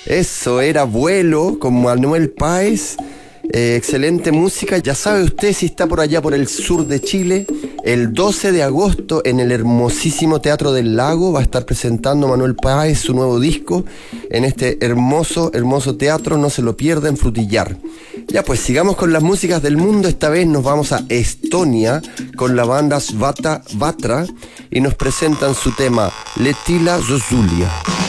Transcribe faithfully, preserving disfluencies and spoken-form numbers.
Eso era Vuelo con Manuel Páez. Eh, excelente música. Ya sabe usted, si está por allá por el sur de Chile, el doce de agosto en el hermosísimo Teatro del Lago va a estar presentando Manuel Páez su nuevo disco en este hermoso, hermoso teatro. No se lo pierda, en Frutillar. Ya pues, sigamos con las músicas del mundo. Esta vez nos vamos a Estonia con la banda Svata Vatra y nos presentan su tema Letila Zozulia.